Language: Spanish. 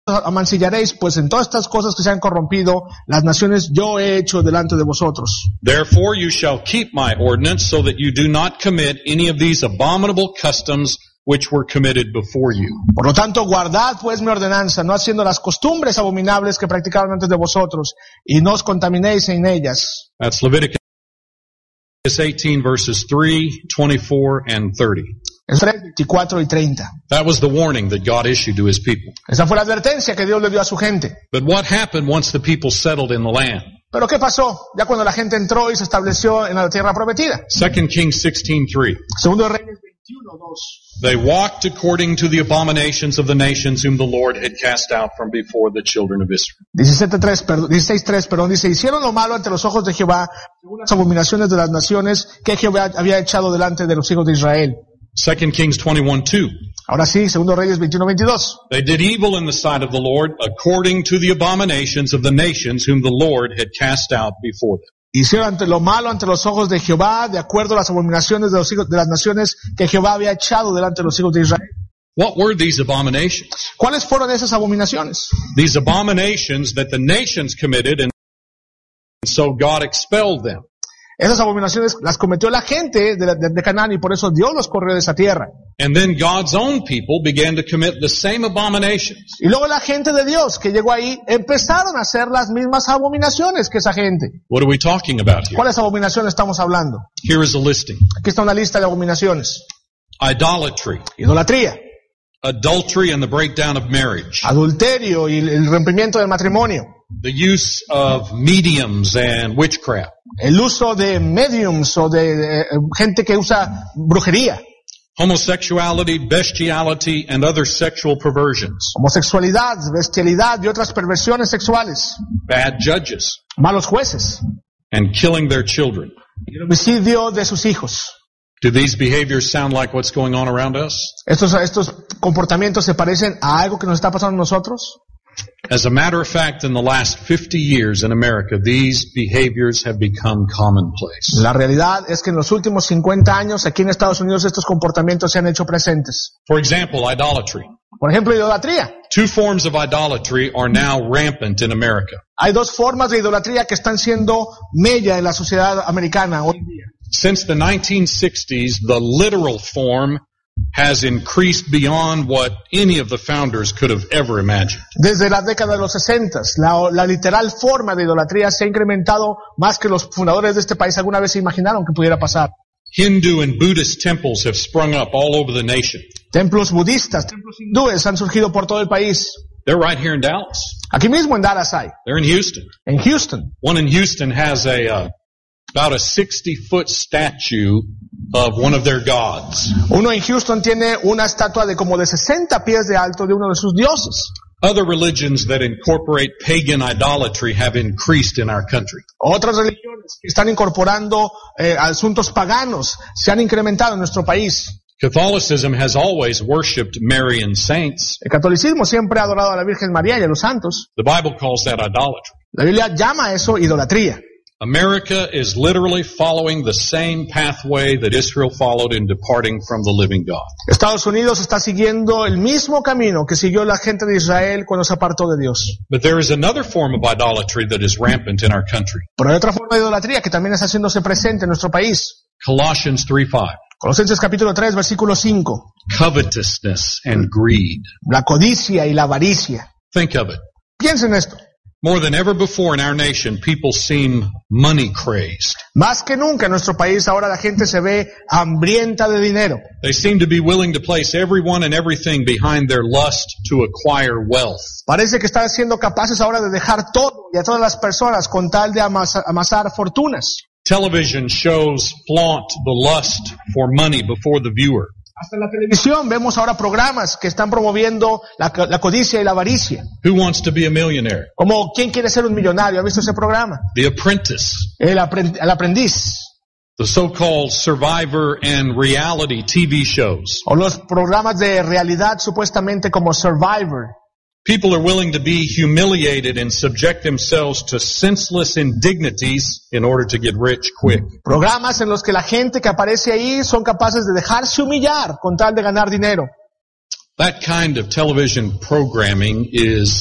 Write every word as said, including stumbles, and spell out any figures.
amancillaréis, pues en todas estas cosas que se han corrompido las naciones yo he hecho delante de vosotros. Therefore you shall keep my ordinance, so that you do not commit any of these abominable customs which were committed before you. Por lo tanto, guardad pues mi ordenanza, no haciendo las costumbres abominables que practicaron antes de vosotros, y no os contaminéis en ellas. That's Leviticus eighteen verses three, twenty-four, and thirty. Es tres, veinticuatro y treinta. That was the warning that God issued to his people. Esa fue la advertencia que Dios le dio a su gente. But what happened once the people settled in the land? Pero ¿qué pasó? Ya cuando la gente entró y se estableció en la tierra prometida. Second Kings sixteen three. Segundo de Reyes veintiuno dos. They walked according to the abominations of the nations whom the Lord had cast out from before the children of Israel. dieciséis tres, perdón, dice, hicieron lo malo ante los ojos de Jehová, según las abominaciones de las naciones que Jehová había echado delante de los hijos de Israel. Second Kings twenty-one two. Ahora sí, segundo Reyes veintiuno veintidós. They did evil in the sight of the Lord according to the abominations of the nations whom the Lord had cast out before them. Hicieron ante lo malo ante los ojos de Jehová, de acuerdo a las abominaciones de los hijos de las naciones que Jehová había echado delante de los hijos de Israel. What were these abominations? ¿Cuáles fueron esas abominaciones? These abominations that the nations committed, and so God expelled them. Esas abominaciones las cometió la gente de, de, de Canaán y por eso Dios los corrió de esa tierra. And then God's own people began to commit the same abominations. Y luego la gente de Dios que llegó ahí empezaron a hacer las mismas abominaciones que esa gente. What are we talking about here? ¿Cuáles abominaciones estamos hablando? Here is a listing. Aquí está una lista de abominaciones. Idolatry. Idolatría. Adultery and the breakdown of marriage. Adulterio y el rompimiento del matrimonio. The use of mediums and witchcraft. El uso de mediums o de, de gente que usa brujería. Homosexuality, bestiality, and other sexual perversions. Homosexualidad, bestialidad y otras perversiones sexuales. Bad judges. Malos jueces. And killing their children. Y el homicidio de sus hijos. Do these behaviors sound like what's going on around us? ¿Estos, estos comportamientos se parecen a algo que nos está pasando a nosotros? As a matter of fact, in the last fifty years in America, these behaviors have become commonplace. La realidad es que en los últimos cincuenta años aquí en Estados Unidos estos comportamientos se han hecho presentes. For example, idolatry. Por ejemplo, idolatría. Two forms of idolatry are now rampant in America. Hay dos formas de idolatría que están siendo mella en la sociedad americana hoy en día. Since the nineteen sixties, the literal form has increased beyond what any of the founders could have ever imagined. Desde la década de los sesentas, la, la literal forma de idolatría se ha incrementado más que los fundadores de este país alguna vez se imaginaron que pudiera pasar. Hindu and Buddhist temples have sprung up all over the nation. Templos budistas, templos hindúes han surgido por todo el país. They're right here in Dallas. Aquí mismo en Dallas hay. They're in Houston. En Houston. One in Houston has a uh, about a sixty foot statue of one of their gods. Uno en Houston tiene una estatua de como de sesenta pies de alto de uno de sus dioses. Other religions that incorporate pagan idolatry have increased in our country. Otras religiones que están incorporando eh, asuntos paganos se han incrementado en nuestro país. Catholicism has always worshipped Mary and saints. El catolicismo siempre ha adorado a la Virgen María y a los santos. The Bible calls that idolatry. La Biblia llama a eso idolatría. America is literally following the same pathway that Israel followed in departing from the living God. Estados Unidos está siguiendo el mismo camino que siguió la gente de Israel cuando se apartó de Dios. But there is another form of idolatry that is rampant in our country. Pero hay otra forma de idolatría que también está haciéndose presente en nuestro país. Colossians three five. Colosenses capítulo tres, versículo cinco. Covetousness and greed. La codicia y la avaricia. Think of it. Piensen esto. More than ever before in our nation, people seem money crazed. Más que nunca en nuestro país ahora la gente se ve hambrienta de dinero. They seem to be willing to place everyone and everything behind their lust to acquire wealth. Parece que están siendo capaces ahora de dejar todo y a todas las personas con tal de amasar, amasar fortunas. Television shows flaunt the lust for money before the viewer. Hasta en la televisión vemos ahora programas que están promoviendo la, la codicia y la avaricia. Who wants to be a millionaire? Como ¿quién quiere ser un millonario? ¿Ha visto ese programa? The Apprentice. El, aprend, el aprendiz. The so-called survivor and reality T V shows. O los programas de realidad supuestamente como Survivor. People are willing to be humiliated and subject themselves to senseless indignities in order to get rich quick. Programas en los que la gente que aparece ahí son capaces de dejarse humillar con tal de ganar dinero. That kind of television programming is